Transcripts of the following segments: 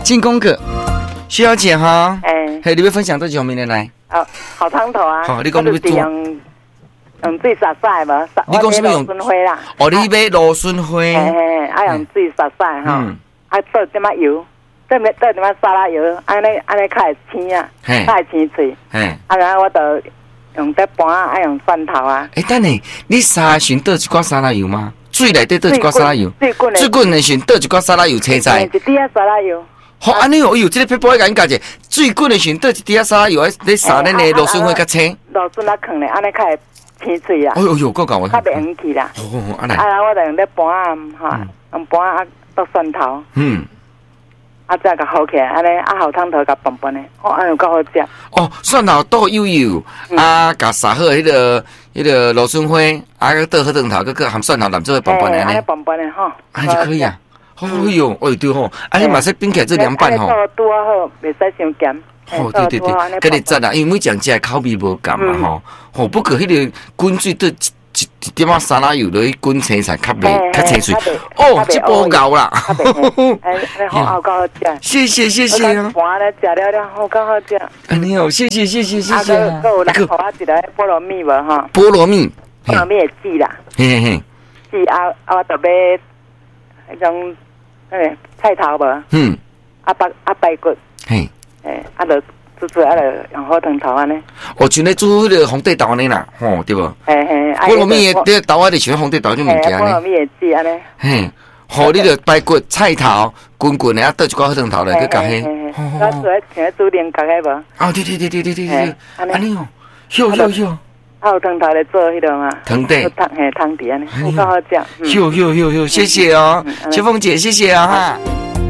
进宫格，徐小姐哈， 嘿， 你要分享多久明年来？ 好汤头啊！ 好，你讲你要做水洒晒嘛？ 你讲什么用？ 芦笋花啦。 哦，你买芦笋花。 用水洒晒哈。倒点仔油，倒点仔沙拉油，安尼较会青啊，较会青脆。然后我就用在盘啊，用蒜头啊。 等下，你沙旋倒一寡沙拉油吗？水内底倒一寡沙拉油。水滚的时倒一寡沙拉油青菜。 一滴仔沙拉油。 好，安尼哦，哎呦，这个撇步要甲你教者，水滚的时倒一滴仔沙拉油，你撒咱的芦笋花较青。 芦笋啊，放咧，安尼较会青脆啊。 哎呦，够搞我。 较袂黄去啦。 好，安尼。 我就用在盘啊，哈，用盘啊倒蒜头。再甲好起来，安尼好汤头甲拌拌的，安尼够好食。 蒜头倒油油，甲撒好迄个芦笋花，倒好汤头，佮含蒜头淋做拌拌的安尼拌拌的吼， 安尼就可以啊。哎呦，对吼，安尼嘛说冰起来做凉拌吼。 拄好，袂使伤咸。 对，搿你赞啊，因为每讲食口味无共嘛吼。不过迄个滚水倒一点仔沙拉油落去滚青菜，较清水。这波熬啦。 好够好食。 谢谢啊。 盘咧食了，好够好食。 安尼哦，谢谢。 还有人互我一个菠萝蜜无哈？ 菠萝蜜会煮啦。 嘿。 煮我就买迄种菜头无？排骨。 嘿。 就煮用好汤头安尼。 像咧煮迄个红地豆安尼啦，对无？菠萝蜜的豆啊，就像红地豆种物件呢。 菠萝蜜会煮安尼。 嘿，好，你着排骨、菜头、滚的，倒一寡好汤头来，佮加迄。 我像煮莲角个无？ 对，安尼哦，秀。 有汤头来做迄个嘛？ 汤底。 汤底安尼，好够好食。 秀，谢谢哦，秋凤姐，谢谢啊哈。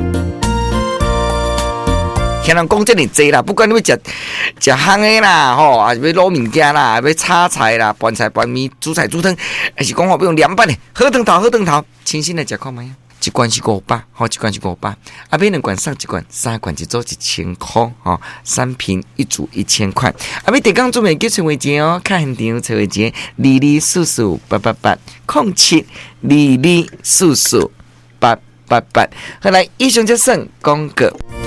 听人讲这么济啦，不管你要食烘的啦，还是要卤物件啦，要炒菜啦，拌菜拌面，煮菜煮汤，还是讲要用凉拌的好汤头，清新来食看卖。一罐是500，一罐是500，买2罐送1罐，3罐一组1000块，3瓶1组1000块。买地港准备叫陈伟杰哦，看现场陈伟杰，22448807，0722448888。后来以上就算广告。